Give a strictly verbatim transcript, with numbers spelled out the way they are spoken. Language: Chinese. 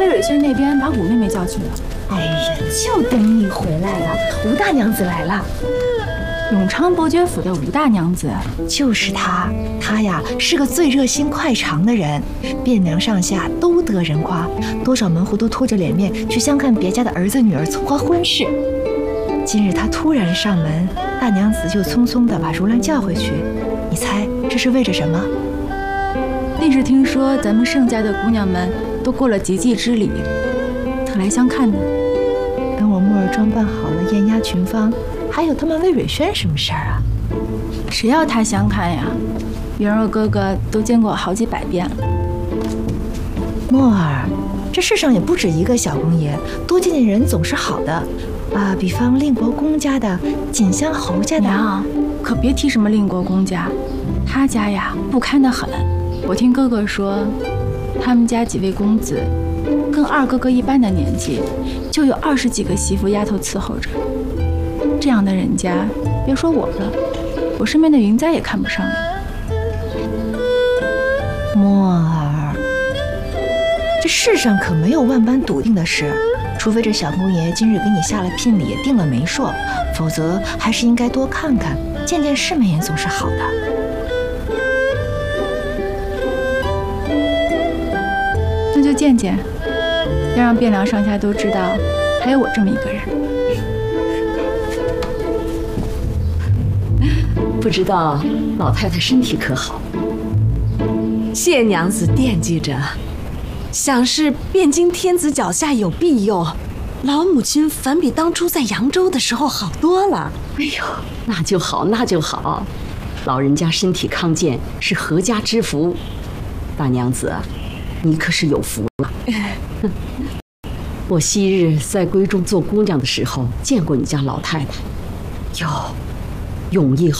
魏蕊轩那边把武妹妹叫去了。 哎呀，就等你回来了，吴大娘子来了。 永昌伯爵府的吴大娘子， 就是她。她呀是个最热心快肠的人，汴梁上下都得人夸，多少门户都拖着脸面去相看别家的儿子女儿撮合婚事。今日她突然上门，大娘子就匆匆地把如兰叫回去。你猜这是为着什么？ 定是听说咱们盛家的姑娘们都过了节祭之礼，特来相看呢。 等我木儿装扮好了艳压群芳，还有他们魏蕊轩什么事儿啊？ 谁要他相看呀？元若哥哥都见过好几百遍了。 墨儿，这世上也不止一个小公爷，多见见人总是好的啊。比方令国公家的、锦香侯家的。 娘，可别提什么令国公家，他家呀不堪得很。我听哥哥说，他们家几位公子跟二哥哥一般的年纪，就有二十几个媳妇丫头伺候着。这样的人家，别说我了，我身边的云灾也看不上呀。 墨儿，这世上可没有万般笃定的事，除非这小公爷今日给你下了聘礼，定了媒妁，否则还是应该多看看，见见世面也总是好的。 那就见见，要让汴梁上下都知道，还有我这么一个人。 不知道老太太身体可好？ 谢娘子惦记着，想是汴京天子脚下有庇佑，老母亲反比当初在扬州的时候好多了。 哎呦，那就好，那就好。老人家身体康健是阖家之福。大娘子，你可是有福了。我昔日在闺中做姑娘的时候，见过你家老太太，哟，永义